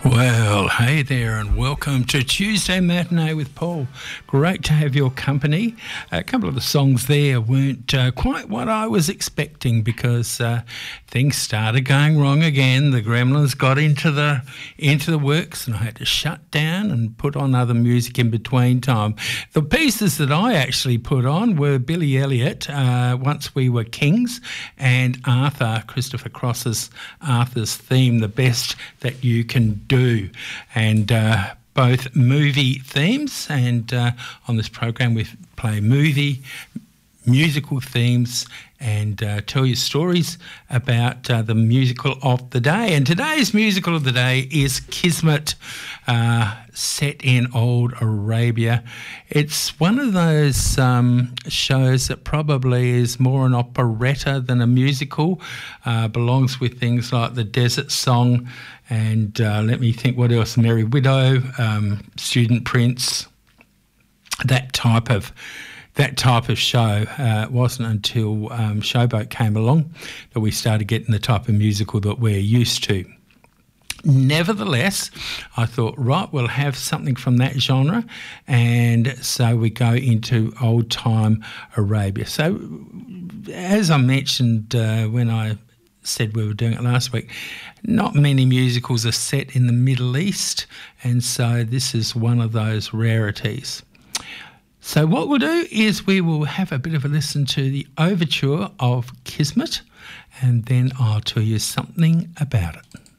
Well, hey there and welcome to Tuesday Matinee with Paul. Great to have your company. A couple of the songs there weren't quite what I was expecting because things started going wrong again. The Gremlins got into the works and I had to shut down and put on other music in between time. The pieces that I actually put on were Billy Elliot, Once We Were Kings, and Arthur, Christopher Cross's Arthur's theme, The Best That You Can Do. And both movie themes, and on this program we play musical themes and tell you stories about the musical of the day. And today's musical of the day is Kismet, set in old Arabia. It's one of those shows that probably is more an operetta than a musical, belongs with things like The Desert Song and let me think what else, Merry Widow, Student Prince, that type of show. It wasn't until Showboat came along that we started getting the type of musical that we're used to. Nevertheless, I thought, right, we'll have something from that genre, and so we go into old-time Arabia. So, as I mentioned when I said we were doing it last week, not many musicals are set in the Middle East, and so this is one of those rarities. So what we'll do is we will have a bit of a listen to the overture of Kismet, and then I'll tell you something about it.